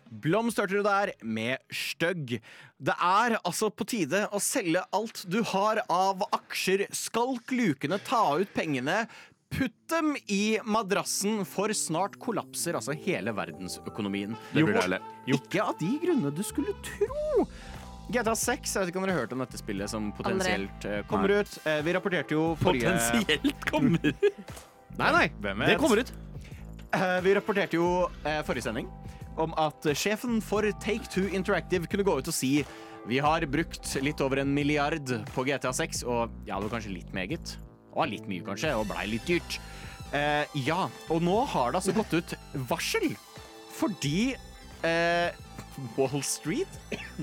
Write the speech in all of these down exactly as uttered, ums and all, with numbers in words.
Blom starter du der med støgg. Det er altså på tide å selge alt du har av aksjer. Skalk lukene, ta ut pengene, putt dem i madrassen, for snart kollapser altså hele verdensøkonomien. Det blir deilig. Ikke av de grunnene du skulle tro. G T A seks, jeg vet ikke om dere har hørt om dette spillet som potensielt uh, kommer Nei. ut. Uh, vi rapporterte jo forrige... Potensielt kommer ut? Nei, nei, Hvem vet? det kommer ut. Uh, vi rapporterte jo uh, forrige sending om at sjefen for Take-Two Interactive kunne gå ut og si vi har brukt litt over en milliard på G T A seks, og ja, det var kanskje litt meget. Og litt mye kanskje, og blei litt dyrt. Eh, ja, og nå har det altså gått ut varsel, fordi eh, Wall Street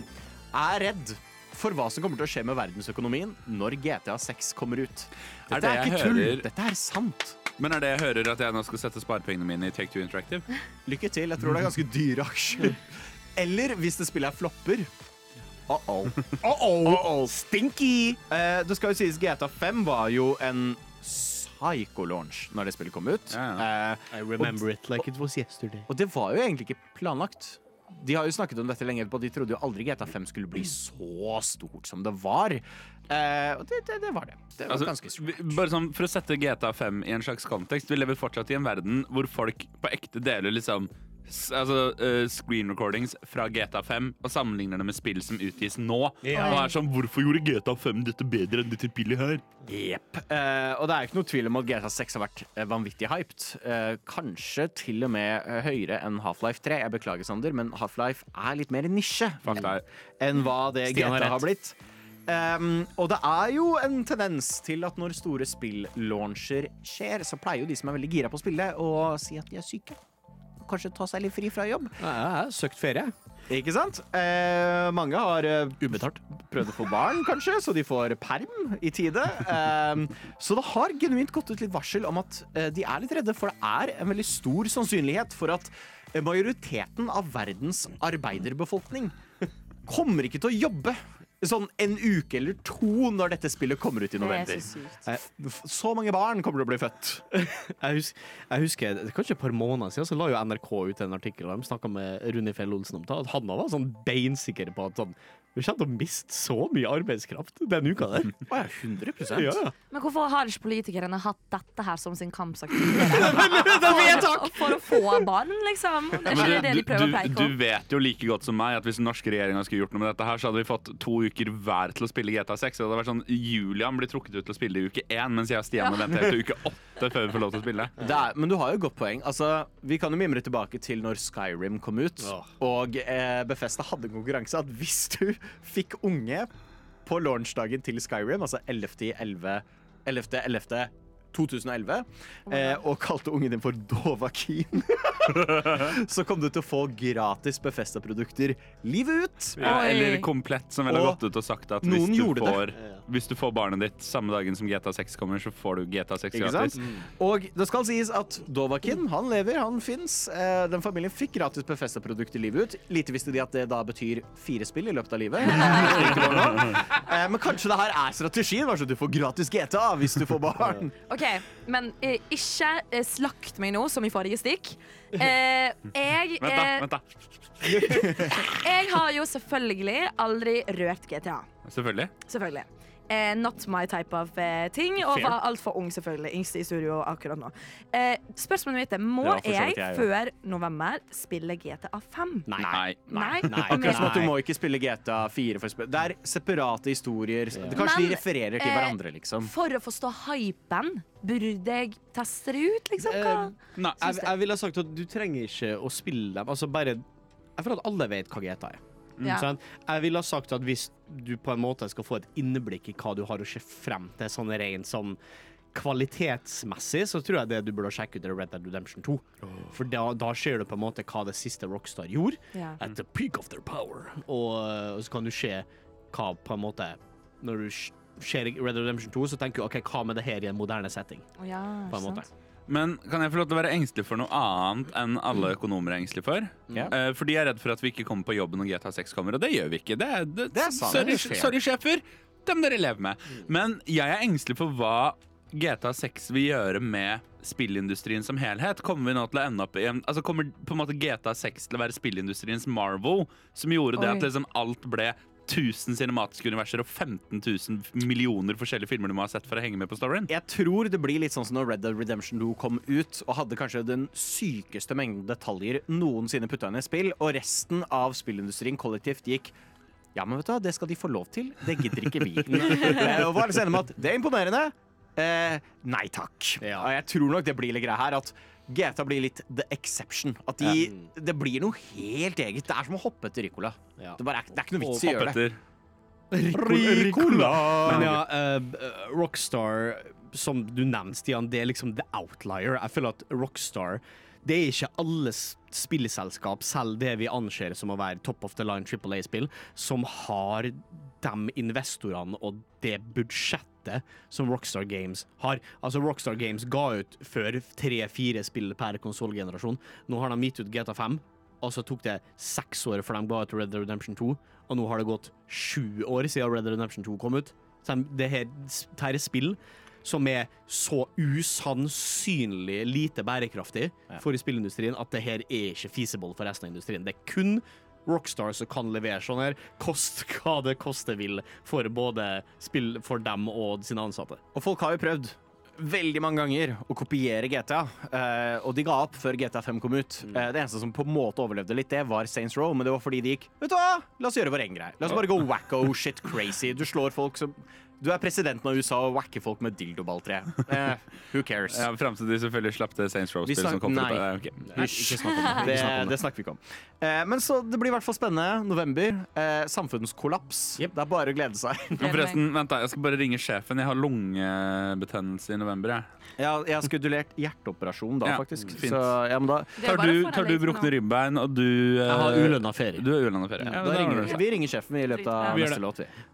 er redd for hva som kommer til å skje med verdensøkonomien når G T A seks kommer ut. Dette Er det er jeg ikke tull, hører- dette er sant. Men er det jeg hører at jeg nå skal sette sparepengene mine i Take-Two Interactive? Lykke til, jeg tror det er ganske dyre aksjer. Eller hvis det spillet er flopper. Uh-oh. Uh-oh. Uh-oh. Stinky! Eh, det skal jo sies G T A fem var jo en psycho-launch når det spillet kom ut. Ja, Eh, I remember it like it was yesterday. og det var jo egentlig ikke planlagt. De har jo snakket om dette lenge etterpå. De trodde jo aldri G T A fem skulle bli så stort som det var. Eh, og det, det, det var det. Det var Altså, ganske stort. vi- bare sånn, For å sette G T A fem i en slags kontekst, vi lever fortsatt i en verden hvor folk på ekte deler liksom s- altså, uh, screen recordings fra G T A fem og sammenligner det med spill som utgis nå. Ja. Og er sånn, hvorfor gjorde G T A fem dette bedre enn dette spillet her? Jepp. Eh, og det er ikke noe tvil om at G T A seks har vært eh, vanvittig hyped. Eh, kanskje til og med eh, høyere enn Half-Life tre. Jeg beklager, Sander, men Half-Life er litt mer nisje Fakta er. enn hva det G T Stian har A har rett. blitt. Um, og det er jo en tendens til at når store spill-launcher skjer, så pleier jo de som er veldig gira på å spille, å si at de er syke. Kanskje ta seg litt fri fra jobb. Ja, jeg har søkt ferie. Ikke sant? Eh, mange har eh, Ubetalt. prøvd å få barn, kanskje, så de får perm i tide. Eh, så det har genuint gått ut litt varsel om at eh, de er litt redde, for det er en veldig stor sannsynlighet for at eh, majoriteten av verdens arbeiderbefolkning kommer ikke til å jobbe sånn en uke eller to når dette spillet kommer ut i Det er november. så sykt. Eh, Så mange barn kommer til å bli født. Jeg husker, jeg husker det er kanskje et par måneder siden så la jo N R K ut en artikkel og de snakket med Rune Fjell Olsen om det, at han var sånn beinsikker på at sånn, vi kommer til å miste så mye arbeidskraft den uka der. Å ja, hundre prosent. Ja, ja. Men hvorfor har ikke politikerne hatt dette her som sin kampsak tidligere? For å få barn, liksom. Det er Men ikke det du, de prøver å du, preike du om. vet jo like godt som meg at hvis den norske regjeringen skulle gjort noe med dette her, så hadde vi fått to uker hver til å spille G T A seks. Det hadde vært sånn, Julian blir trukket ut til å spille i uke én, mens jeg og Stian må vente helt til uke åtte før vi får lov til å spille. Det er, men du har jo et godt poeng. Altså, vi kan jo mimre tilbake til når Skyrim kom ut, Ja. og eh, Bethesda hadde en konkurranse at hvis du fikk unge på launchdagen til Skyrim, altså ellevte ellevte to tusen og elleve, eh, og kalte ungen din for Dovahkiin, så kom du til å få gratis Bethesda-produkter livet ut. Ja, Oi. eller komplett, som vel har Og gått ut og sagt at noen hvis du, gjorde det. får, hvis du får barnet ditt samme dagen som G T A seks kommer, så får du G T A seks Ikke gratis. sant? Og det skal sies at Dovahkiin, han lever, han finnes. Eh, den familien fikk gratis Bethesda-produkter livet ut. Lite visste de at det da betyr fire spill i løpet av livet. eh, men kanskje det her er strategien, altså du får gratis G T A hvis du får barn. OK, men eh, ikke eh, slakt meg nå, som i forrige stikk. Eh, jeg, Vent da, eh, vent da. jeg har jo selvfølgelig aldri rørt G T A. Selvfølgelig. Selvfølgelig. Eh, not my type of eh, ting, og Fair. var altfor ung, selvfølgelig. Yngste i studio akkurat nå. Eh, spørsmålet mitt er, må Ja, for så jeg, vidt jeg, ja. før november spille G T A fem? Nei. Nei. Nei. Nei. Akkurat som at du Nei. må ikke spille G T A fire. For å spille. Det er separate historier. Det, kanskje Men, de refererer til eh, hverandre, liksom. For å forstå hypen, burde jeg teste det ut, liksom? Hva? Nei. Jeg, jeg ville ha sagt at du trenger ikke å spille dem. Altså bare Jeg føler at alle vet hva G T A er. Ja. Sant? Jeg ville ha sagt at hvis du på en måte skal få et innblikk i hva du har å se frem til, sånn rent sånn kvalitetsmessig, så tror jeg det du burde sjekke ut er Red Dead Redemption to. For da, da ser du på en måte hva det siste Rockstar gjorde. Ja. At the peak of their power. Og, og så kan du se hva på en måte Når du s- ser Red Dead Redemption to, så tenker du ok, hva med det her i en moderne setting? Å ja, På en sant. måte. Men kan jeg få lov til å være engstelig for noe annet enn alle økonomer er engstelige for? Ja. Eh, for de er redd for at vi ikke kommer på jobb når G T A seks kommer, og det gjør vi ikke. Det, det, Det er sant, sorry, det er fair. sorry, sjefer. Dem dere lever med. Men jeg er engstelig for hva G T A seks vil gjøre med spillindustrien som helhet. Kommer vi nå til å ende opp i en, altså kommer på en måte G T A seks til å være spillindustriens Marvel, som gjorde det Oi. at liksom alt ble tusen cinematiske universer og femten tusen millioner forskjellige filmer du må ha sett for å henge med på storyen? Jeg tror det blir litt sånn som når Red Dead Redemption to kom ut og hadde kanskje den sykeste mengden detaljer noensinne putta inn i spill, og resten av spillindustrien kollektivt gikk ja, men vet du hva, det skal de få lov til. Det gidder ikke vi. Eh, og var litt enig med at det er imponerende. Eh, nei takk. Ja. Og jeg tror nok det blir litt greia her at G T A blir litt the exception. At de, det blir noe helt eget. Det er som å hoppe etter Ricola. Ja. Det, bare er, det er ikke noe vits i å gjøre det. Etter. Ricola! Men ja, uh, Rockstar, som du nevnte, Stian, det er liksom the outlier. Jeg føler at Rockstar det er ikke alle spillselskap, selv det vi anser som å være top of the line triple A-spill, som har de investorene og det budsjettet som Rockstar Games har. Altså Rockstar Games ga ut før tre-fire spill per konsolgenerasjon. Nå har de gitt ut G T A fem, og så tok det seks år før de ga ut Red Dead Redemption to, og nå har det gått sju år siden Red Dead Redemption to kom ut. Så det her, det her er spill som er så usannsynlig lite bærekraftig for spillindustrien at det her er ikke feasible for resten av industrien. Det er kun Rockstar som kan levere sånn her, kost hva det koste vil for både spill for dem og sine ansatte. Og folk har jo prøvd veldig mange ganger å kopiere G T A, eh, og de ga opp før G T A fem kom ut. Eh, det eneste som på en måte overlevde litt, det var Saints Row, men det var fordi de gikk, vet du hva, la oss gjøre vår egen greie. La oss bare gå wacko shit crazy. Du slår folk som Du er presidenten av U S A og wacker folk med dildoballtre. Eh, who cares? Ja, Frem til de selvfølgelig slapp det Saints Vi Row-spill snak- som kom nei. til på. Okay. Nei, ikke snakk om det. Det, det snakker vi ikke om. Eh, men så det blir i hvert fall spennende. November. Eh, samfunnskollaps. Det er bare å glede seg. Men forresten, vent da, jeg skal bare ringe sjefen. Jeg har lungebetennelse i november. Jeg. Jeg, jeg har skedulert hjerteoperasjon da, Ja, faktisk. fint. Så, ja, men da Det er Tar bare du, å få tar deg du litt brukne nå. ribbein, og du eh, Jeg har ulønna ferie. Du har ulønna ferie. Ja, Ja, da men ringer har vi. du- Vi ringer sjefen i løpet av Vi gjør neste låt. Vi.